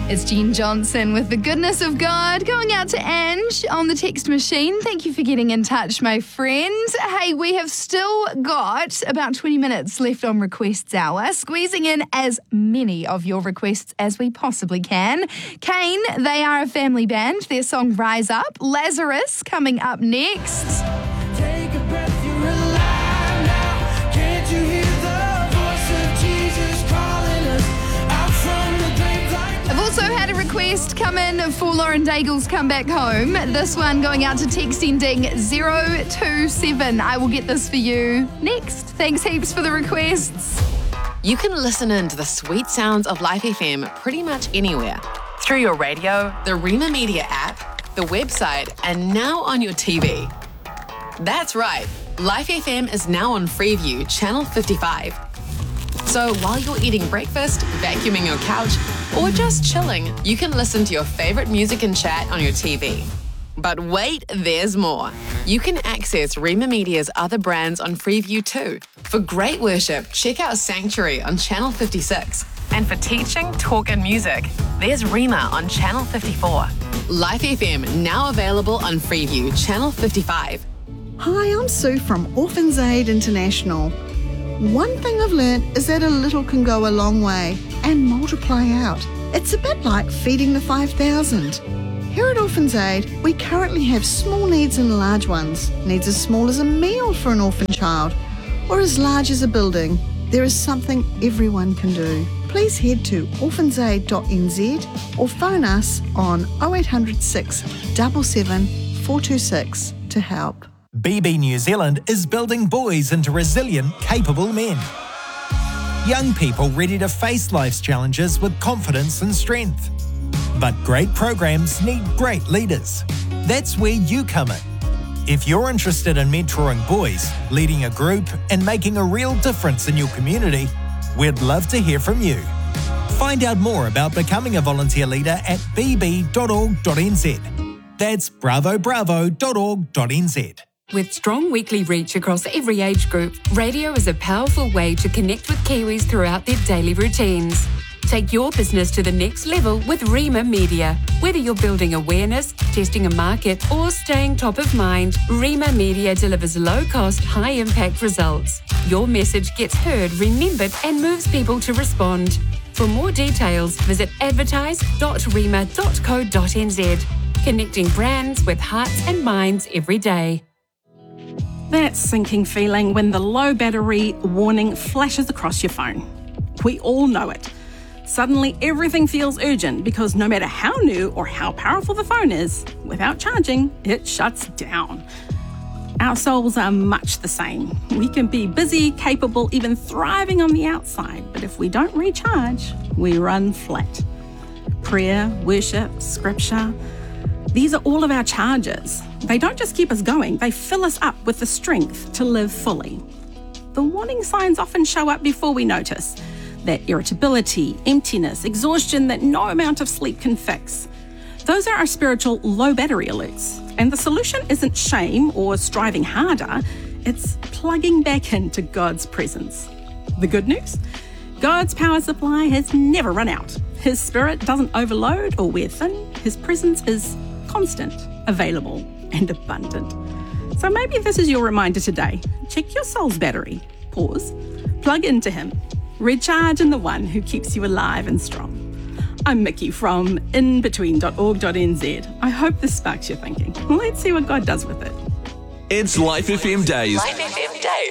It's Jean Johnson with The Goodness of God, going out to Ange on the text machine. Thank you for getting in touch, my friend. Hey, we have still got about 20 minutes left on Requests Hour, squeezing in as many of your requests as we possibly can. Kane, they are a family band. Their song Rise Up. Lazarus coming up next. Take a breath, you're alive now. Can't you hear the voice of Jesus calling us out from the grave like... I've also had a request come in for Lauren Daigle's Come Back Home. This one going out to text ending 027. I will get this for you next. Thanks heaps for the requests. You can listen in to the sweet sounds of Life FM pretty much anywhere. Through your radio, the Rima Media app, the website, and now on your TV. That's right, Life FM is now on Freeview, Channel 55. So while you're eating breakfast, vacuuming your couch, or just chilling, you can listen to your favourite music and chat on your TV. But wait, there's more. You can access Rima Media's other brands on Freeview too. For great worship, check out Sanctuary on Channel 56. And for teaching, talk and music, there's Rima on Channel 54. Life FM, now available on Freeview, Channel 55. Hi, I'm Sue from Orphans Aid International. One thing I've learned is that a little can go a long way and multiply out. It's a bit like feeding the 5,000. Here at Orphans Aid, we currently have small needs and large ones. Needs as small as a meal for an orphan child, or as large as a building. There is something everyone can do. Please head to orphansaid.nz or phone us on 0800 6 77 426 to help. BB New Zealand is building boys into resilient, capable men. Young people ready to face life's challenges with confidence and strength. But great programs need great leaders. That's where you come in. If you're interested in mentoring boys, leading a group, and making a real difference in your community, we'd love to hear from you. Find out more about becoming a volunteer leader at bb.org.nz. That's bravobravo.org.nz. With strong weekly reach across every age group, radio is a powerful way to connect with Kiwis throughout their daily routines. Take your business to the next level with Rima Media. Whether you're building awareness, testing a market, or staying top of mind, Rima Media delivers low-cost, high-impact results. Your message gets heard, remembered, and moves people to respond. For more details, visit advertise.rima.co.nz. Connecting brands with hearts and minds every day. That sinking feeling when the low battery warning flashes across your phone. We all know it. Suddenly everything feels urgent because no matter how new or how powerful the phone is, without charging, it shuts down. Our souls are much the same. We can be busy, capable, even thriving on the outside, but if we don't recharge, we run flat. Prayer, worship, scripture, these are all of our charges. They don't just keep us going, they fill us up with the strength to live fully. The warning signs often show up before we notice. That irritability, emptiness, exhaustion that no amount of sleep can fix. Those are our spiritual low battery alerts. And the solution isn't shame or striving harder, it's plugging back into God's presence. The good news? God's power supply has never run out. His spirit doesn't overload or wear thin. His presence is constant, available, and abundant. So maybe this is your reminder today. Check your soul's battery. Pause. Plug into him. Recharge in the one who keeps you alive and strong. I'm Mickey from inbetween.org.nz. I hope this sparks your thinking. Let's see what God does with it. It's Life FM Days. Life FM Days.